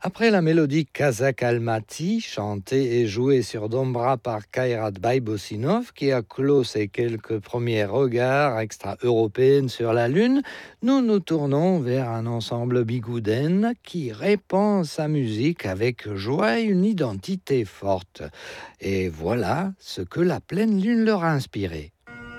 Après la mélodie Kazakh Almaty, chantée et jouée sur Dombra par Kairat Baïbosinov, qui a clos ses quelques premiers regards extra-européennes sur la Lune, nous nous tournons vers un ensemble bigouden qui répand sa musique avec joie et une identité forte. Et voilà ce que la pleine Lune leur a inspiré.